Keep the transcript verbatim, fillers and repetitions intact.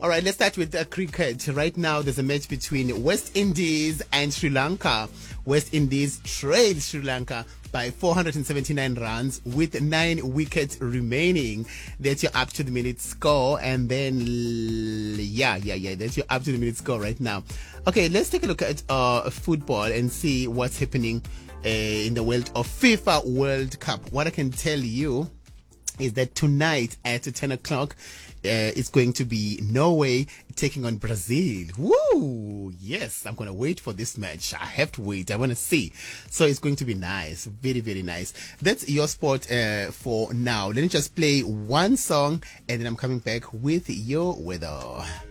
All right, let's start with uh, cricket. Right now, there's a match between West Indies and Sri Lanka. West Indies trail Sri Lanka by four hundred seventy-nine runs with nine wickets remaining. That's your up to the minute score. And then, yeah, yeah, yeah, that's your up to the minute score right now. Okay, let's take a look at uh, football and see what's happening uh, in the world of FIFA World Cup. What I can tell you is that tonight at ten o'clock, uh, it's going to be Norway taking on Brazil. Woo! Yes, I'm going to wait for this match. I have to wait. I want to see. So it's going to be nice. Very, very nice. That's your sport uh, for now. Let me just play one song and then I'm coming back with your weather.